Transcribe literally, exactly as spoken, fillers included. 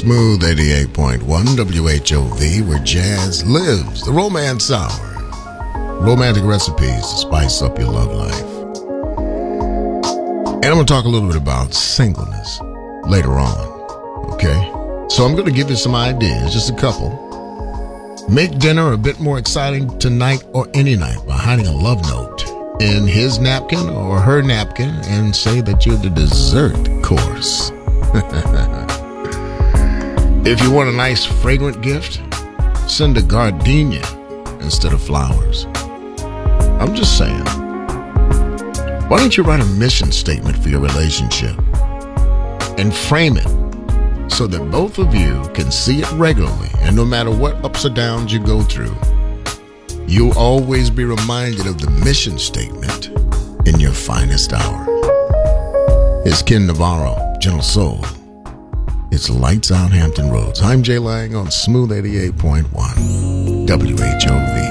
Smooth eighty-eight point one W H O V, where jazz lives. The Romance Hour. Romantic recipes to spice up your love life. And I'm going to talk a little bit about singleness later on. Okay? So I'm going to give you some ideas, just a couple. Make dinner a bit more exciting tonight or any night by hiding a love note in his napkin or her napkin and say that you're the dessert course. If you want a nice fragrant gift, send a gardenia instead of flowers. I'm just saying. Why don't you write a mission statement for your relationship and frame it so that both of you can see it regularly, and no matter what ups or downs you go through, you'll always be reminded of the mission statement in your finest hour. It's Ken Navarro, Gentle Soul. It's Lights Out Hampton Roads. I'm Jay Lang on Smooth eighty-eight point one W H O V.